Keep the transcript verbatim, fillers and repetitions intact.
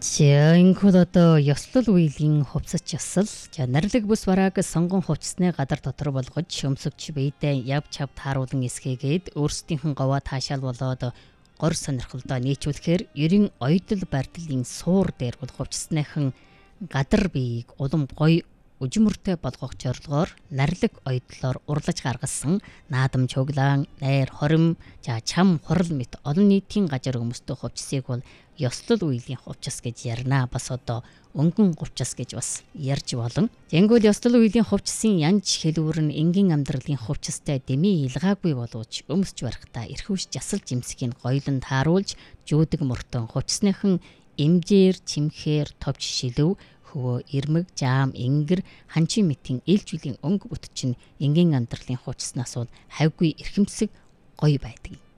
За ингээд одоо ёслол үеийн хувцас ёсол за нарилэг бүс барааг сонгон хувцсны гадар дотор болгож өмсөгч биедээ яв чав тааруулан эсгээгээд өөрсдийнхэн говаа таашаал болоод гор сонирхолдоо нийцүүлэхээр ерийн оёдол бардлын суур дээр бол хувцсныхан гадар биеийг улам гоё үжимөртэй болгох зорилгоор нарилэг оёдлоор урлаж гаргасан наадам чуглаан найр хорим за чам хурал мэт олон нийтийн газар өмсдөө хувцсыг бол ёслол үеийн хувцас гэж ярина. Бас одоо өнгөн хувцас гэж бас ярьж болно. Тэнгүүл ёслол үеийн хувцсын янж хэлбэр нь энгийн амьдралын хувцастай дэмий илгаагүй боловч өмсч барихтаа эрхвч жасал жимсгийн гоёлон тааруулж жүүдэг мөртөн хувцсныхан эмжээр чимхээр товч шилв хөвөө ирмэг жаам ингэр ханчин мэтийн ээлж үлийн өнгө бүтчин энгийн амьдралын хувцснаас бол хавьгүй эрхэмсэг гоё байдаг.